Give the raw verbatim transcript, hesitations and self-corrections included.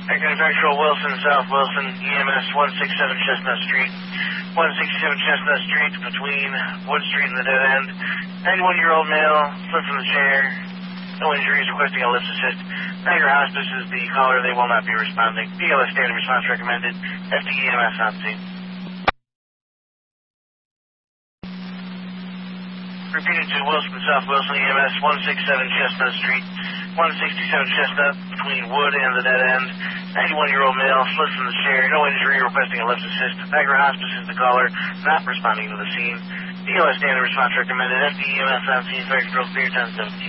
Agricultural Wilson, South Wilson, E M S one sixty-seven Chestnut Street. one sixty-seven Chestnut Street between Wood Street and the dead end. ninety-one-year-old male, slipped from the chair. No injuries, requesting a lift assist. Niagara Hospice is the caller. They will not be responding. B L S standard response recommended. F D E M S on scene. Repeated to Wilson, South Wilson, E M S one sixty-seven Chestnut Street. one sixty-seven Chestnut between Wood and the dead end. ninety-one-year-old male, slipped from the chair. No injury, requesting a lift assist. Niagara Hospice is the caller. Not responding to the scene. B L S standard response recommended. F D E M S on scene. Fire control clear ten seventeen.